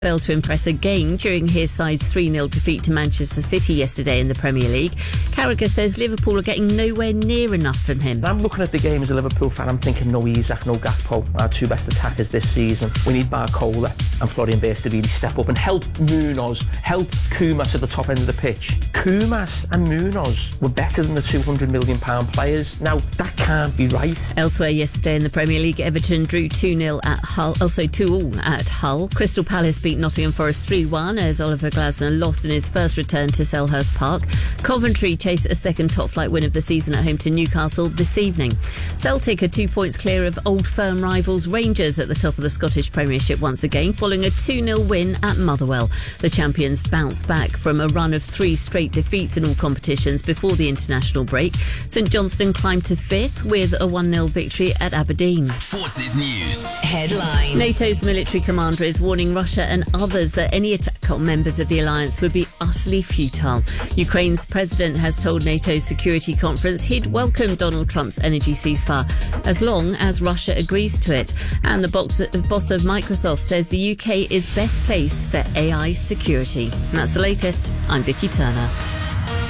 Failed to impress again during his side's 3-0 defeat to Manchester City yesterday in the Premier League. Carragher says Liverpool are getting nowhere near enough from him. I'm looking at the game as a Liverpool fan. I'm thinking no Isak, no Gakpo, our two best attackers this season. We need Barcola and Florian Wirtz to really step up and help Munoz, help Koumas at the top end of the pitch. Koumas and Munoz were better than the £200 million players. Now, that can't be right. Elsewhere yesterday in the Premier League, Everton drew 2-0 at Hull, also 2-2 at Hull. Crystal Palace beat Nottingham Forest 3-1 as Oliver Glasner lost in his first return to Selhurst Park. Coventry chase a second top-flight win of the season at home to Newcastle this evening. Celtic are 2 points clear of old firm rivals Rangers at the top of the Scottish Premiership once again, following a 2-0 win at Motherwell. The champions bounced back from a run of 3 straight defeats in all competitions before the international break. St Johnstone climbed to 5th with a 1-0 victory at Aberdeen. Forces News Headlines. NATO's military commander is warning Russia and others that any attack on members of the alliance would be utterly futile. Ukraine's president has told NATO's Security Conference he'd welcome Donald Trump's energy ceasefire as long as Russia agrees to it. And the boss of Microsoft says the UK is best placed for AI security. And that's the latest. I'm Vicky Turner.